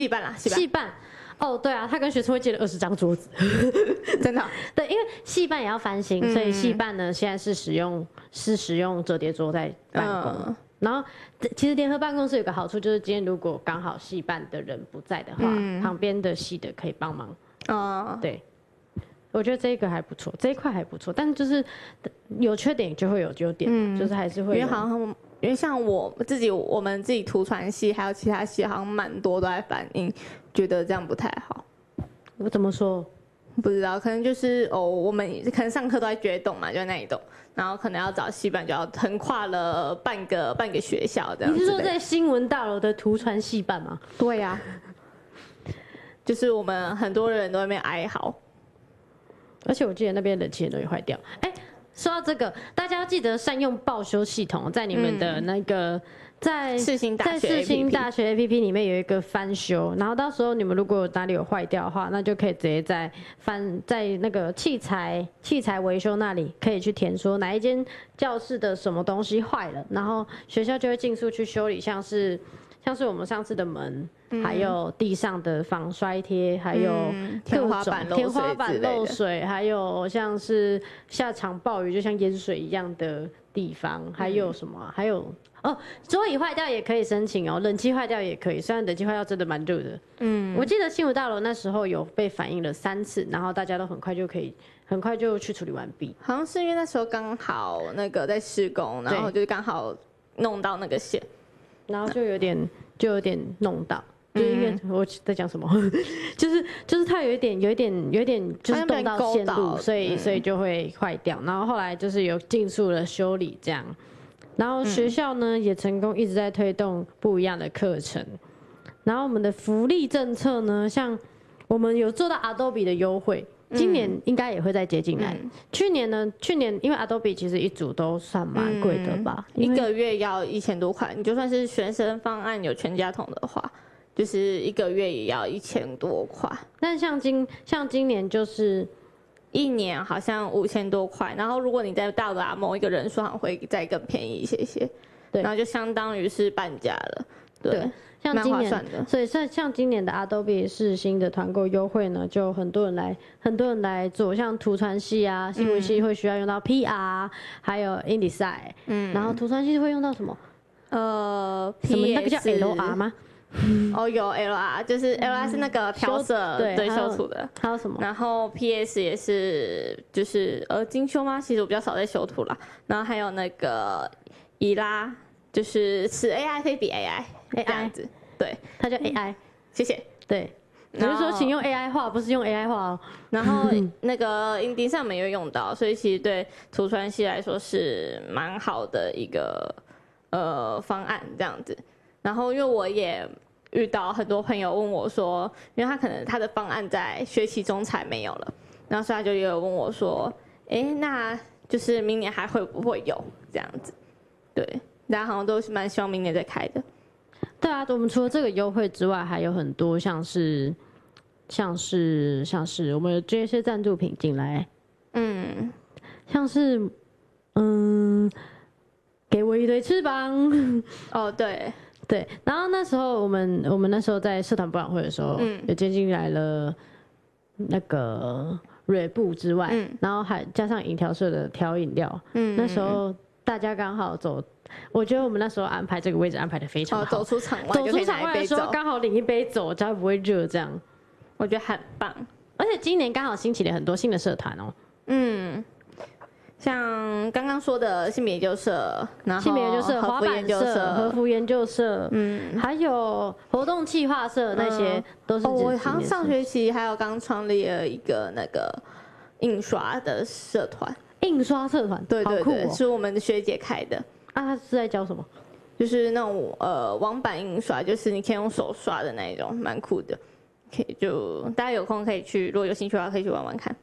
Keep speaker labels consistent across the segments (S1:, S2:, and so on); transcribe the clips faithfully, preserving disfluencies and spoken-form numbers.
S1: 戏办啦，戏办。
S2: 戏办。哦，对啊，他跟学生会借了二十张桌子，
S1: 真的。
S2: 对，因为戏办也要翻新，嗯、所以戏办呢现在是使用是使用折叠桌在办公。嗯、然后其实联合办公室有个好处，就是今天如果刚好戏办的人不在的话，嗯、旁边的戏的可以帮忙。哦，对，我觉得这个还不错，这一块还不错，但就是有缺点就会有优点，嗯、就是还是会有。
S1: 因为好像因为像我自己，我们自己图传系还有其他系，好像蛮多都在反映。觉得这样不太好，
S2: 我怎么说？
S1: 不知道，可能就是哦，我们可能上课都在决栋嘛，就那一栋，然后可能要找戏班，就要横跨了半个半个学校这样。
S2: 你是说在新闻大楼的图传戏班吗？
S1: 对呀、啊，就是我们很多人都在那边哀嚎，
S2: 而且我记得那边冷气也坏掉。哎、欸，说到这个，大家要记得善用报修系统，在你们的那个。嗯在
S1: 世新大学
S2: 在世新大学 A P P 里面有一个翻修，然后到时候你们如果哪里有坏掉的话，那就可以直接在翻在那个器材器材维修那里可以去填说哪一间教室的什么东西坏了，然后学校就会尽速去修理，像是像是我们上次的门，嗯、还有地上的防摔贴，还有
S1: 天花板
S2: 天花板漏水，还有像是下场暴雨就像淹水一样的地方，还有什么、啊？还有。哦，桌椅坏掉也可以申请哦，冷气坏掉也可以。虽然冷气坏掉真的蛮热的，嗯，我记得新闻大楼那时候有被反映了三次，然后大家都很快就可以，很快就去处理完毕。
S1: 好像是因为那时候刚好那个在施工，然后就刚好弄到那个线，
S2: 然后就有点就有点弄到。就是因为我在讲什么，就是就是它有一点有一点有一点就是动到线路，所以、嗯、所以就会坏掉。然后后来就是有尽速的修理这样。然后学校呢、嗯、也成功一直在推动不一样的课程，然后我们的福利政策呢，像我们有做到 Adobe 的优惠，今年应该也会再接进来。嗯、去年呢，去年因为 Adobe 其实一组都算蛮贵的吧、
S1: 嗯，一个月要一千多块，你就算是学生方案有全家桶的话，就是一个月也要一千多块。
S2: 但像今像今年就是。
S1: 一年好像五千多块，然后如果你再到达某一个人数，好像会再更便宜一些些，对，然后就相当于是半价了，对，对
S2: 像今年，所以像像今年的 Adobe 世新的团购优惠呢，就很多人来，很多人来做，像图传系啊、新闻系会需要用到 P R，、嗯、还有 InDesign， 嗯，然后图传系会用到什么？
S1: 呃，
S2: 什么那个叫 L R 吗？
S1: 哦，有 L R， 就是 L R 是那个调色对修图的，
S2: 还有什么？
S1: 然后 P S 也是，就是呃精修吗？其实我比较少在修图啦。然后还有那个伊拉，就是此 A I 非彼 A I 这样子，对，
S2: 它叫 A I，、嗯、
S1: 谢谢。
S2: 对，我就说请用 A I 画，不是用 A I 画哦。
S1: 然后那个 InDesign 上面也会用到，所以其实对图传系来说是蛮好的一个呃方案这样子。然后因为我也遇到很多朋友问我说，因为他可能他的方案在学期中才没有了，然后所以他就也有问我说，哎，那就是明年还会不会有这样子？对，大家好像都是蛮希望明年再开的。
S2: 对啊，我们除了这个优惠之外，还有很多像是像是像是我们有接一些赞助品进来，嗯，像是嗯，给我一对翅膀，
S1: 哦，对。
S2: 对，然后那时候我们我们那时候在社团博览会的时候，嗯，有接进来了那个蕊布之外，嗯，然后还加上饮调社的调饮料，嗯，那时候大家刚好走，我觉得我们那时候安排这个位置安排的非常好，哦、
S1: 走出场外，
S2: 走出场外的时候刚好领一杯走，才不会热，这样
S1: 我觉得很棒。
S2: 而且今年刚好兴起了很多新的社团哦，
S1: 嗯。像刚刚说的性别研究社，然后
S2: 性别研究社、滑板社、和服研究社，嗯，还有活动企划社那些、嗯、都是。哦，
S1: 我好像上学期还有刚创立了一个那个印刷的社团，
S2: 印刷社团，
S1: 对对对，
S2: 哦、
S1: 是我们的学姐开的。
S2: 啊，他是在教什么？
S1: 就是那种呃网版印刷，就是你可以用手刷的那一种，蛮酷的。可以就大家有空可以去，如果有兴趣的话可以去玩玩看。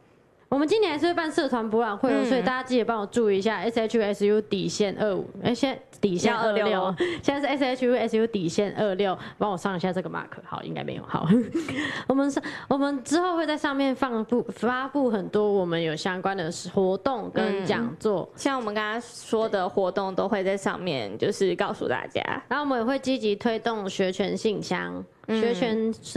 S2: 我们今年还是会办社团博览会、嗯、所以大家记得帮我注意一下 S H U S U 底线二五，哎，现在底线二六，现在是 S H U S U 底线二六，帮我上一下这个 mark， 好，应该没有，好，我们是，我们之后会在上面放布发布很多我们有相关的活动跟讲座、嗯，
S1: 像我们刚刚说的活动都会在上面，就是告诉大家，
S2: 然后我们也会积极推动学权信箱。学权